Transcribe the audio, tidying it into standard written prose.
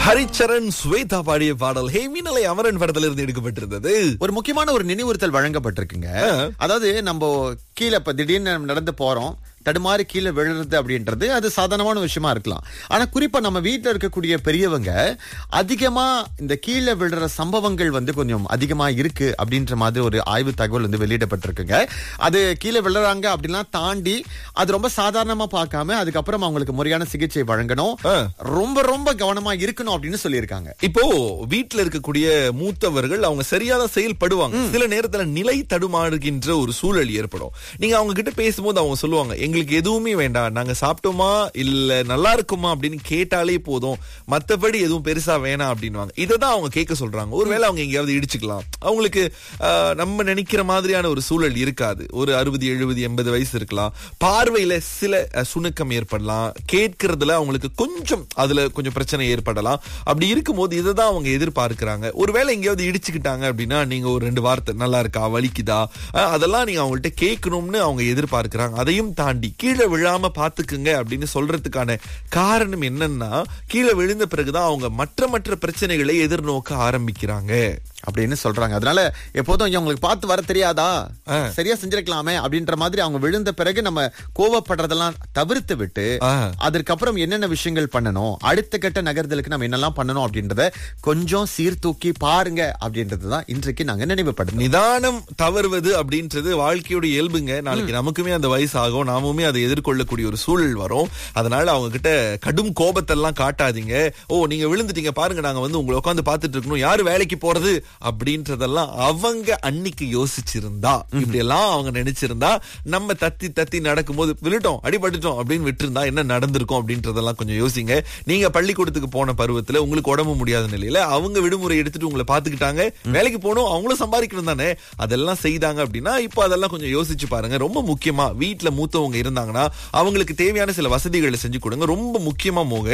ஹரிச்சரன் ஸ்வேதா பாடிய பாடல் ஹே மீனலை அமரன் படத்துல இருந்து எடுக்கப்பட்டிருந்தது. ஒரு முக்கியமான ஒரு நினைவுறுத்தல் வழங்கப்பட்டிருக்குங்க. அதாவது நம்ம கீழே இப்ப திடீர்னு நடந்து போறோம், தடுமாறி கீழே விழுறது அப்படின்றது அது சாதாரணமான விஷயமா இருக்கலாம். ஆனா குறிப்பா நம்ம வீட்டுல இருக்கக்கூடிய பெரியவங்க அதிகமா இந்த கீழே விழுற சம்பவங்கள் கொஞ்சம் அதிகமா இருக்கு அப்படின்ற மாதிரி ஒரு ஆய்வு தகவல் வெளியிடப்பட்டிருக்குங்க. அது கீழே விழுறாங்க அப்படின்லாம் தாண்டி அது ரொம்ப சாதாரணமா பார்க்காம அதுக்கப்புறம் அவங்களுக்கு முறையான சிகிச்சை வழங்கணும், ரொம்ப ரொம்ப கவனமா இருக்கணும் அப்படின்னு சொல்லியிருக்காங்க. இப்போ வீட்டுல இருக்கக்கூடிய மூத்தவர்கள் அவங்க சரியாதான் செயல்படுவாங்க. சில நேரத்துல நிலை தடுமாறுகின்ற ஒரு சூழல் ஏற்படும். நீங்க அவங்க கிட்ட பேசும்போது அவங்க சொல்லுவாங்க, எங்களுக்கு எதுவுமே வேண்டாம், நாங்க சாப்பிட்டோமா இல்ல நல்லா இருக்குமா அப்படின்னு கேட்டாலே போதும், மத்தபடி எதுவும் பெருசா வேணாம் அப்படின்வாங்க. இததான் அவங்க கேட்க சொல்றாங்க. ஒருவேளை அவங்க எங்கேயாவது இடிச்சுக்கலாம், அவங்களுக்கு நம்ம நினைக்கிற மாதிரியான ஒரு சூழல் இருக்காது. ஒரு 60, 70, 80 வயசு இருக்கலாம். பார்வையில சில சுணுக்கம் ஏற்படலாம், கேட்கறதுல அவங்களுக்கு அதுல கொஞ்சம் பிரச்சனை ஏற்படலாம். அப்படி இருக்கும்போது இததான் அவங்க எதிர்பார்க்கிறாங்க. ஒருவேளை எங்கேயாவது இடிச்சுக்கிட்டாங்க அப்படின்னா நீங்க ஒரு 2 வார்த்தை நல்லா இருக்கா, வலிக்குதா, அதெல்லாம் நீங்க அவங்கள்ட்ட கேட்கணும்னு அவங்க எதிர்பார்க்கிறாங்க. அதையும் தாண்டி கீழே விழாம பாத்துக்குங்க அப்படின்னு சொல்றதுக்கான காரணம் என்னன்னா, கீழே விழுந்த பிறகுதான் அவங்க மற்ற பிரச்சனைகளை எதிர்நோக்க ஆரம்பிக்கிறாங்க அப்படின்னு சொல்றாங்க. அதனால எப்போதும் அவங்களுக்கு பார்த்து வர தெரியாதா, சரியா செஞ்சிருக்கலாமே அப்படின்ற மாதிரி அவங்க விழுந்த பிறகு நம்ம கோவப்படுறதெல்லாம் தவிர்த்து விட்டு அதற்கப்புறம் என்னென்ன விஷயங்கள் பண்ணணும், அடுத்த கட்ட நகர்தலுக்கு நம்ம என்னெல்லாம் பண்ணணும் அப்படின்றத கொஞ்சம் சீர்தூக்கி பாருங்க அப்படின்றதுதான் இன்றைக்கு நாங்க நினைவுபடுத்தோம். நிதானம் தவறுவது அப்படின்றது வாழ்க்கையோட இயல்புங்க. நாளைக்கு நமக்குமே அந்த வயசு ஆகும், நாமுமே அதை எதிர்கொள்ளக்கூடிய ஒரு சூழல் வரும். அதனால அவங்க கிட்ட கடும் கோபத்தெல்லாம் காட்டாதீங்க. ஓ நீங்க விழுந்துட்டீங்க பாருங்க, நாங்க உங்களை உட்காந்து பாத்துட்டு இருக்கணும், யாரு வேலைக்கு போறது அப்படின்றதெல்லாம் அவங்க அன்னைக்கு யோசிச்சிருந்தா, இப்படி எல்லாம் அவங்க நினைச்சிருந்தா, நம்ம தத்தி நடக்கும்போது விழுட்டோம் அடிபட்டுட்டோம் அப்படின்னு விட்டுருந்தா என்ன நடந்திருக்கும் அப்படின்றதெல்லாம் கொஞ்சம் யோசிங்க. நீங்க பள்ளிக்கூடத்துக்கு போன பருவத்துல உங்களுக்கு உடம்பு முடியாத நிலையில அவங்க விடுமுறை எடுத்துட்டு உங்களை பாத்துக்கிட்டாங்க, வேலைக்கு போகணும், அவங்களும் சம்பாதிக்கணும் தானே, அதெல்லாம் செய்தாங்க அப்படின்னா இப்போ அதெல்லாம் கொஞ்சம் யோசிச்சு பாருங்க. ரொம்ப முக்கியமா வீட்டுல மூத்தவங்க இருந்தாங்கன்னா அவங்களுக்கு தேவையான சில வசதிகளை செஞ்சு கொடுங்க. ரொம்ப முக்கியமா